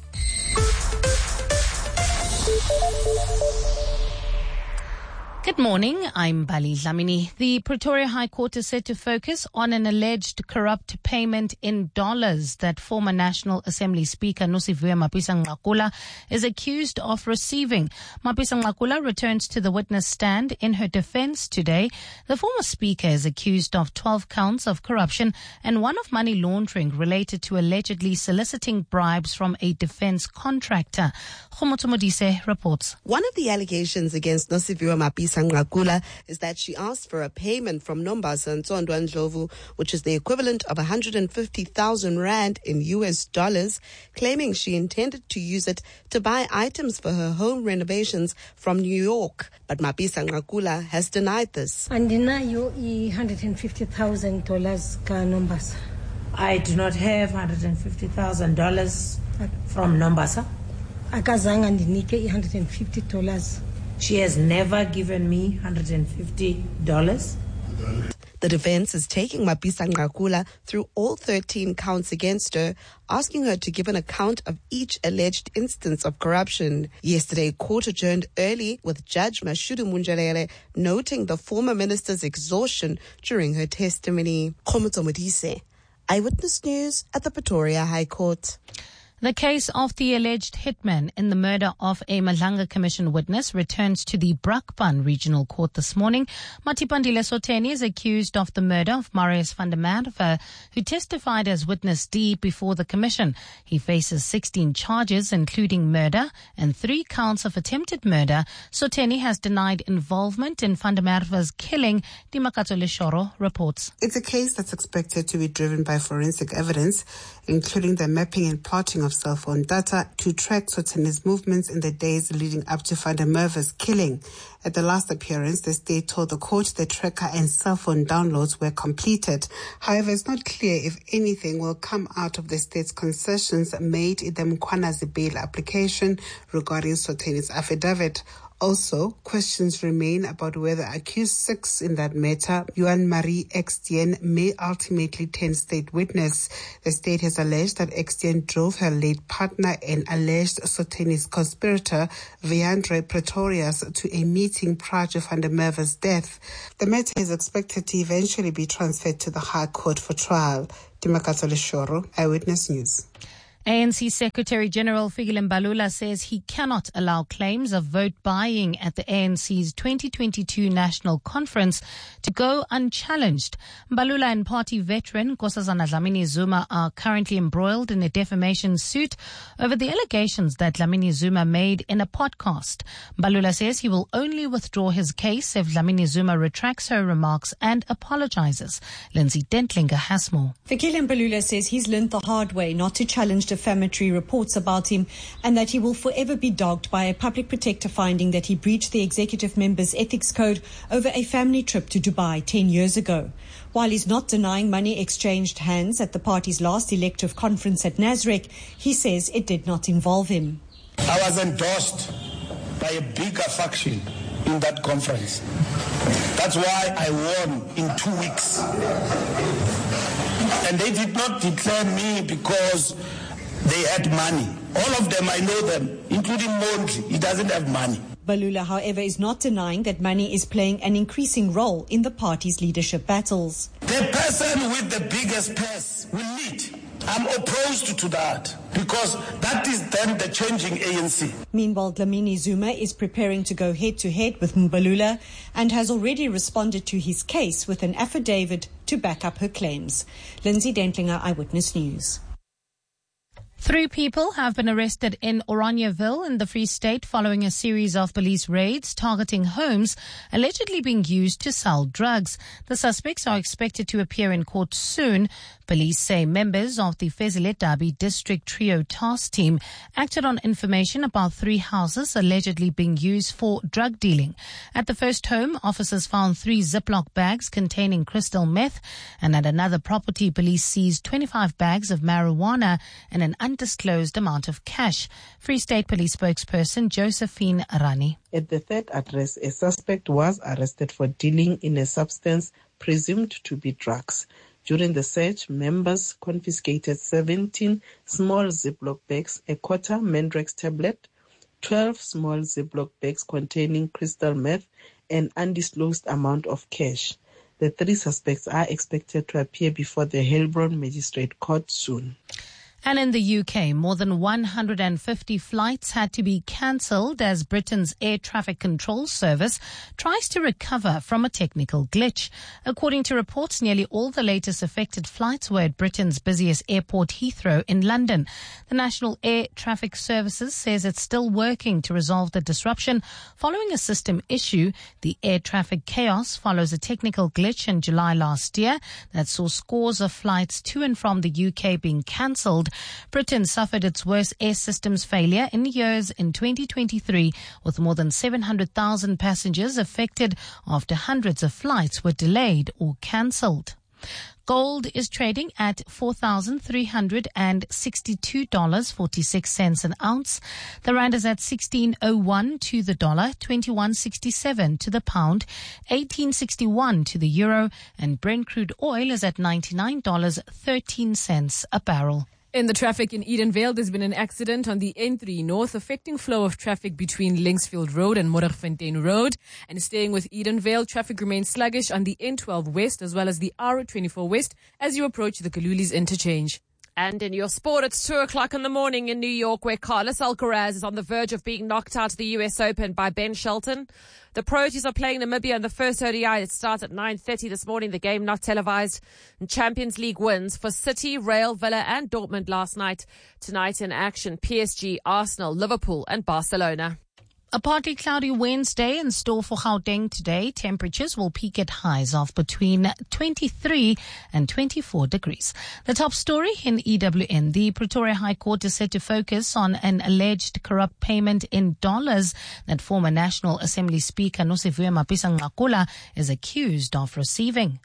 Good morning, I'm Bali Dlamini. The Pretoria High Court is set to focus on an alleged corrupt payment in dollars that former National Assembly Speaker Nosiviwe Mapisa Nqakula is accused of receiving. Mapisa Nqakula returns to the witness stand in her defense today. The former speaker is accused of twelve counts of corruption and one of money laundering related to allegedly soliciting bribes from a defense contractor. Khomotso Modise reports. One of the allegations against Nosiviwe Mapisa Nqakula is that she asked for a payment from Nombasa Ntsondwa Ndlovu, which is the equivalent of one hundred fifty thousand rand in U S dollars, claiming she intended to use it to buy items for her home renovations from New York. But Mapisa Nqakula has denied this. And deny you one hundred fifty thousand dollars ka Nombasa. I do not have one hundred fifty thousand dollars from Nombasa. Akazanga ndinike one hundred fifty dollars. She has never given me one hundred fifty dollars. The defense is taking Mapisa Nqakula through all thirteen counts against her, asking her to give an account of each alleged instance of corruption. Yesterday, court adjourned early with Judge Mashudu Munjalele noting the former minister's exhaustion during her testimony. Khomotso Modise, Eyewitness News at the Pretoria High Court. The case of the alleged hitman in the murder of a Malanga Commission witness returns to the Brakpan Regional Court this morning. Matipandile Soteni is accused of the murder of Marius van der Merwe, who testified as witness D before the Commission. He faces sixteen charges, including murder and three counts of attempted murder. Soteni has denied involvement in van der Merwe's killing. Dimakatso Leshoro reports. It's a case that's expected to be driven by forensic evidence, including the mapping and plotting of cell phone data to track Soteni's movements in the days leading up to van der Merwe's killing. At the last appearance, the state told the court the tracker and cell phone downloads were completed. However, it's not clear if anything will come out of the state's concessions made in the Mkhwanazi bail application regarding Soteni's affidavit. Also, questions remain about whether accused six in that matter, Yuan Marie Extien, may ultimately turn state witness. The state has alleged that Extien drove her late partner and alleged Soteni's conspirator, Viandre Pretorius, to a meeting prior to van der Merwe's death. The matter is expected to eventually be transferred to the High Court for trial. Dimakatso Leshoro, Eyewitness News. A N C Secretary-General Fikile Mbalula says he cannot allow claims of vote buying at the A N C's twenty twenty-two National Conference to go unchallenged. Mbalula and party veteran Nkosazana Dlamini Zuma are currently embroiled in a defamation suit over the allegations that Dlamini Zuma made in a podcast. Mbalula says he will only withdraw his case if Dlamini Zuma retracts her remarks and apologizes. Lindsay Dentlinger has more. Fikile Mbalula says he's learned the hard way not to challenge defamatory reports about him, and that he will forever be dogged by a public protector finding that he breached the executive member's ethics code over a family trip to Dubai ten years ago. While he's not denying money exchanged hands at the party's last elective conference at Nasrec, he says it did not involve him. I was endorsed by a bigger faction in that conference. That's why I won in two weeks. And they did not declare me because they had money. All of them, I know them, including Monti. He doesn't have money. Mbalula, however, is not denying that money is playing an increasing role in the party's leadership battles. The person with the biggest purse will lead. I'm opposed to that because that is then the changing A N C. Meanwhile, Dlamini Zuma is preparing to go head-to-head with Mbalula and has already responded to his case with an affidavit to back up her claims. Lindsay Dentlinger, Eyewitness News. Three people have been arrested in Oranieville in the Free State following a series of police raids targeting homes allegedly being used to sell drugs. The suspects are expected to appear in court soon. Police say members of the Fezile Dabi District Trio Task Team acted on information about three houses allegedly being used for drug dealing. At the first home, officers found three Ziploc bags containing crystal meth, and at another property, police seized twenty-five bags of marijuana and an undisclosed amount of cash. Free State Police spokesperson Josephine Rani. At the third address, a suspect was arrested for dealing in a substance presumed to be drugs. During the search, members confiscated seventeen small Ziploc bags, a quarter Mandrex tablet, twelve small Ziploc bags containing crystal meth, and undisclosed amount of cash. The three suspects are expected to appear before the Heilbron Magistrate Court soon. And in the U K, more than one hundred fifty flights had to be cancelled as Britain's air traffic control service tries to recover from a technical glitch. According to reports, nearly all the latest affected flights were at Britain's busiest airport, Heathrow, in London. The National Air Traffic Services says it's still working to resolve the disruption following a system issue. The air traffic chaos follows a technical glitch in July last year that saw scores of flights to and from the U K being cancelled. Britain suffered its worst air systems failure in years in twenty twenty-three, with more than seven hundred thousand passengers affected after hundreds of flights were delayed or cancelled. Gold is trading at four thousand three hundred sixty-two dollars and forty-six cents an ounce. The rand is at sixteen oh one to the dollar, twenty-one sixty-seven to the pound, eighteen sixty-one to the euro, and Brent crude oil is at ninety-nine dollars and thirteen cents a barrel. In the traffic in Edenvale, there's been an accident on the N three North affecting flow of traffic between Linksfield Road and Moerfontein Road. And staying with Edenvale, traffic remains sluggish on the N twelve West as well as the R twenty-four West as you approach the Kalulis interchange. And in your sport, it's two o'clock in the morning in New York, where Carlos Alcaraz is on the verge of being knocked out of the U S Open by Ben Shelton. The Proteas are playing Namibia in the first O D I. It starts at nine thirty this morning. The game not televised. And Champions League wins for City, Real, Villa and Dortmund last night. Tonight in action, P S G, Arsenal, Liverpool and Barcelona. A partly cloudy Wednesday in store for Gauteng today. Temperatures will peak at highs of between twenty-three and twenty-four degrees. The top story in E W N. The Pretoria High Court is set to focus on an alleged corrupt payment in dollars that former National Assembly Speaker Nosiviwe Mapisa-Nqakula is accused of receiving.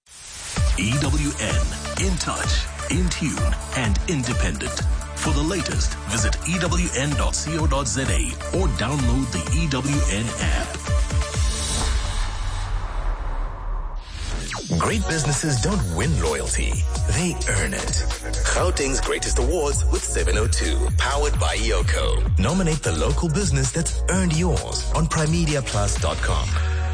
E W N, in touch, in tune and independent. For the latest, visit E W N dot co dot za or download the E W N app. Great businesses don't win loyalty, they earn it. Gauteng's Greatest Awards with seven oh two, powered by Yoko. Nominate the local business that's earned yours on primedia plus dot com.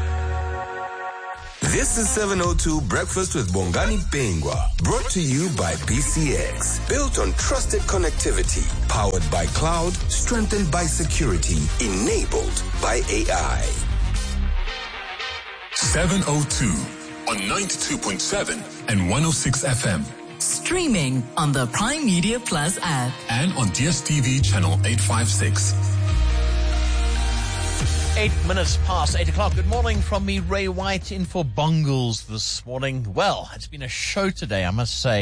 This is seven oh two Breakfast with Bongani Pingwa, brought to you by B C X. Built on trusted connectivity, powered by cloud, strengthened by security, enabled by A I. seven oh two on ninety-two point seven and one oh six F M. Streaming on the Prime Media Plus app. And on D S T V channel eight fifty-six. Eight minutes past eight o'clock. Good morning from me, Ray White, in for Bongles this morning. Well, it's been a show today, I must say.